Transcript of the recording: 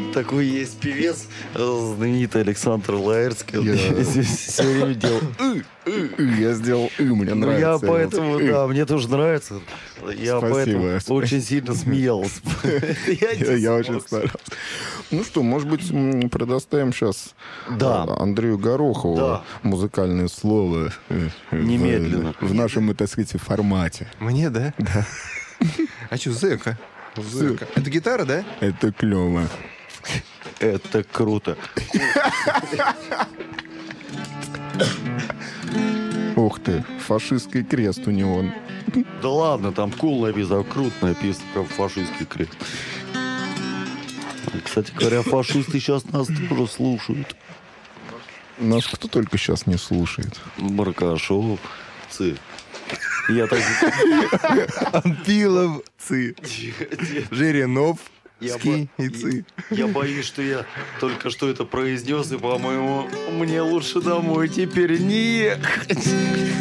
Такой есть певец, знаменитый Александр Лаэртский. Все время делал Я сделал мне Ну, нравится. я поэтому, да, мне тоже нравится. Я поэтому Спасибо. очень сильно смеялся. Я очень старался. Ну что, может быть, предоставим сейчас Да. Андрею Горохову Да. музыкальное слово Немедленно. в нашем, так сказать, формате. Мне, да? Да. А что, зэка? Зэка. Это гитара, да? Это клево. Это круто. Ух ты, фашистский крест у него. Да ладно, там кул написано, круто написано, как фашистский крест. Кстати говоря, фашисты сейчас нас тоже слушают. Нас кто только сейчас не слушает. Баркашовцы. Я так... Анпиловцы. Жириновский и цы. Я боюсь, что я только что это произнес, и, по-моему, мне лучше домой теперь не ехать.